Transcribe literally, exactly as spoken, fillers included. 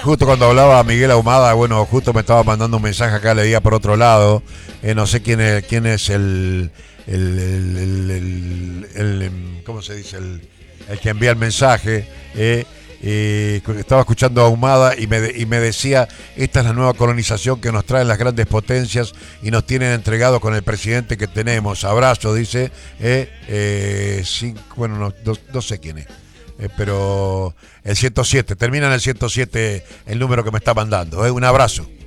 justo cuando hablaba Miguel Ahumada, bueno, justo me estaba mandando un mensaje acá, leía por otro lado. Eh, no sé quién es, quién es el, el, el, el, el- el- ¿cómo se dice? El, el que envía el mensaje. Eh, eh, estaba escuchando a Ahumada y me, de- y me decía, esta es la nueva colonización que nos traen las grandes potencias y nos tienen entregados con el presidente que tenemos. Abrazo, dice. Eh, eh, cinco, bueno, no, no, no sé quién es. Eh, pero el ciento siete, termina en el ciento siete el número que me está mandando. Eh. Un abrazo.